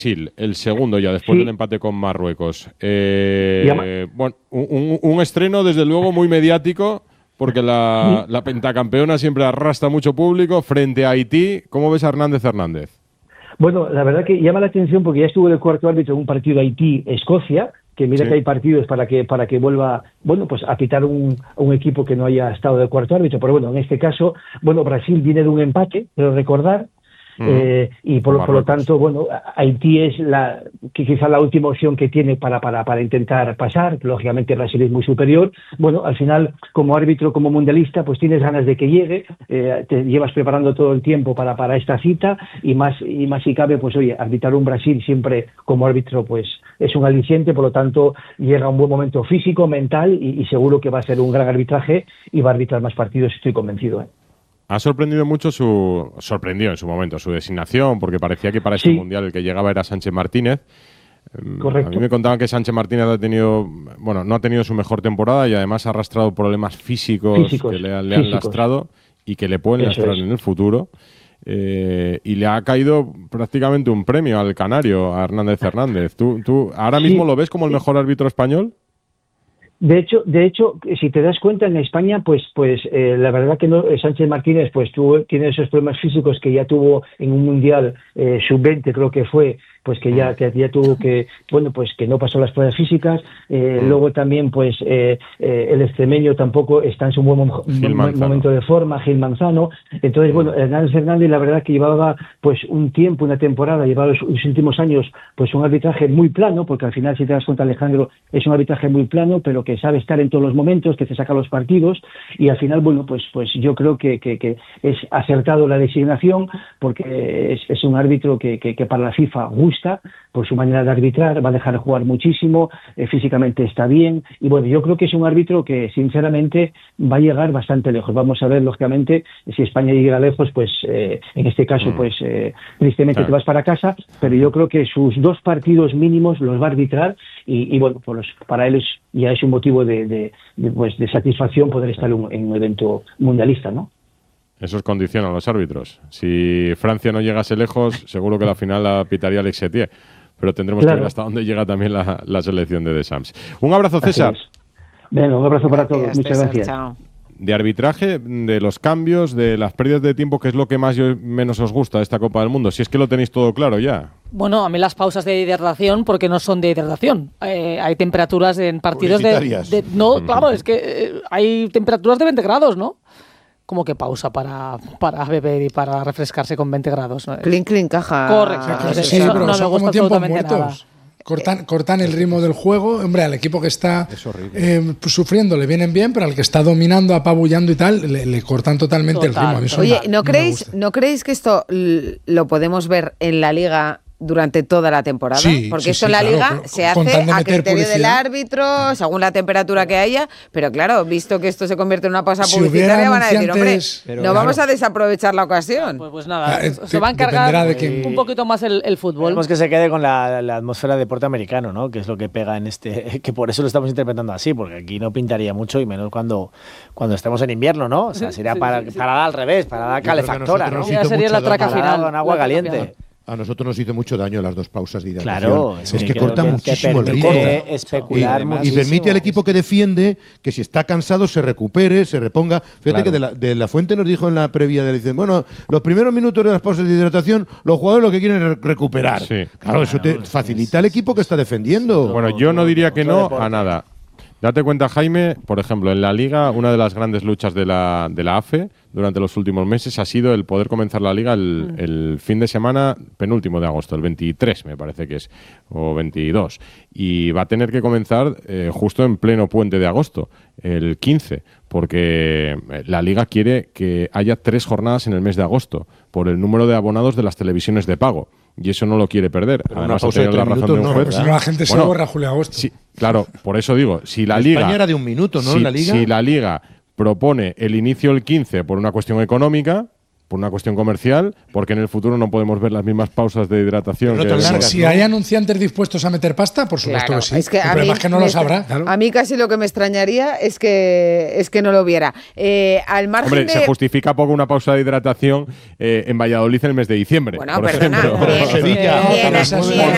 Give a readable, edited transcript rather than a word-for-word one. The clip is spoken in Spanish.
Brasil, el segundo ya, después del empate con Marruecos. Bueno, un estreno, desde luego, muy mediático, porque la pentacampeona siempre arrastra mucho público frente a Haití. ¿Cómo ves a Hernández? Bueno, la verdad que llama la atención porque ya estuvo de cuarto árbitro en un partido de Haití-Escocia, que mira que hay partidos para que vuelva, bueno, pues a pitar un equipo que no haya estado de cuarto árbitro. Pero bueno, en este caso, bueno, Brasil viene de un empate, quiero recordar. Y por lo tanto, bueno, Haití es quizá la última opción que tiene para intentar pasar. Lógicamente Brasil es muy superior. Bueno, al final, como árbitro, como mundialista, pues tienes ganas de que llegue, te llevas preparando todo el tiempo para esta cita, y más si cabe, pues oye, arbitrar un Brasil siempre como árbitro pues es un aliciente. Por lo tanto, llega a un buen momento físico, mental, y seguro que va a ser un gran arbitraje y va a arbitrar más partidos, estoy convencido. Ha sorprendido mucho sorprendió en su momento su designación, porque parecía que para este mundial el que llegaba era Sánchez Martínez. Correcto. A mí me contaban que Sánchez Martínez no ha tenido su mejor temporada, y además ha arrastrado problemas físicos que le han lastrado y que le pueden lastrar en el futuro. Y le ha caído prácticamente un premio al canario, a Hernández. ¿Tú ahora mismo lo ves como el mejor árbitro español? De hecho, si te das cuenta, en España, pues la verdad que no, Sánchez Martínez pues tiene esos problemas físicos que ya tuvo en un mundial sub-20, creo que fue, pues que ya tuvo que, bueno, pues que no pasó las pruebas físicas. Luego también, pues el extremeño tampoco está en su buen momento de forma, Gil Manzano. Entonces, bueno, Hernández, la verdad que llevaba pues un tiempo, una temporada, llevaba los últimos años pues un arbitraje muy plano, porque al final, si te das cuenta, Alejandro, es un arbitraje muy plano, pero que sabe estar en todos los momentos, que te saca los partidos, y al final, bueno, pues yo creo que es acertado la designación, porque es un árbitro que para la FIFA gusta por su manera de arbitrar, va a dejar jugar muchísimo, físicamente está bien, y bueno, yo creo que es un árbitro que sinceramente va a llegar bastante lejos. Vamos a ver, lógicamente, si España llega lejos, pues en este caso, pues tristemente te vas para casa, pero yo creo que sus 2 partidos mínimos los va a arbitrar, y bueno, pues para él ya es un motivo de satisfacción poder estar en un evento mundialista, ¿no? Eso condiciona a los árbitros. Si Francia no llegase lejos, seguro que la final la pitaría Alex Setier. Pero tendremos que ver hasta dónde llega también la selección de Deschamps. Un abrazo, César. Bueno, un abrazo para todos. Muchas gracias. Chao. De arbitraje, de los cambios, de las pérdidas de tiempo, ¿qué es lo que menos os gusta de esta Copa del Mundo? Si es que lo tenéis todo claro ya. Bueno, a mí las pausas de hidratación, porque no son de hidratación. Hay temperaturas en partidos no, claro, es que hay temperaturas de 20 grados, ¿no? Como que pausa para beber y para refrescarse con 20 grados, ¿no? Clean, caja. Correcto. Sí, pero no me son gusta como tiempos absolutamente muertos. Cortan el ritmo del juego. Hombre, al equipo que está pues, sufriendo le vienen bien, pero al que está dominando, apabullando y tal, le cortan totalmente el ritmo. A mí Oye, ¿no creéis que esto lo podemos ver en la Liga durante toda la temporada? Porque esto en la Liga se hace a criterio del árbitro, según la temperatura que haya, pero claro, visto que esto se convierte en una pausa publicitaria, van a decir, hombre, vamos a desaprovechar la ocasión. Pues nada, se va a encargar un poquito más el fútbol. Queremos que se quede con la atmósfera de deporte americano, ¿no? Que es lo que pega en que por eso lo estamos interpretando así, porque aquí no pintaría mucho, y menos cuando estemos en invierno, ¿no? O sea, sería para dar al revés, para dar calefactora, ¿no? Ya sería la traca final. Con agua caliente. A nosotros nos hizo mucho daño las 2 pausas de hidratación. Claro, es que corta muchísimo el ritmo. Especular y permite al equipo que defiende que si está cansado se recupere, se reponga. Fíjate que de la Fuente nos dijo en la previa dicen, bueno, los primeros minutos de las pausas de hidratación, los jugadores lo que quieren es recuperar. Sí. Claro, eso te facilita al equipo que está defendiendo. Bueno, yo no diría que no a nada. Date cuenta, Jaime, por ejemplo, en la Liga, una de las grandes luchas de la AFE durante los últimos meses ha sido el poder comenzar la Liga el fin de semana penúltimo de agosto, el 23 me parece que es, o 22. Y va a tener que comenzar justo en pleno puente de agosto, el 15, porque la Liga quiere que haya 3 jornadas en el mes de agosto, por el número de abonados de las televisiones de pago. Y eso no lo quiere perder. Pero además, ha tenido la razón de un juez. Si no, la gente se borra julio-agosto. Sí, claro, por eso digo, si la Liga… España era de un minuto, ¿no? La Liga. Si la Liga propone el inicio el 15 por una cuestión económica, por una cuestión comercial, porque en el futuro no podemos ver las mismas pausas de hidratación. Si hay anunciantes dispuestos a meter pasta, por supuesto que sí. Es que el problema es que no lo sabrá. A mí casi lo que me extrañaría es que no lo viera. Al margen Hombre, se justifica poco una pausa de hidratación en Valladolid en el mes de diciembre. Bueno, por perdona. ejemplo. Bien,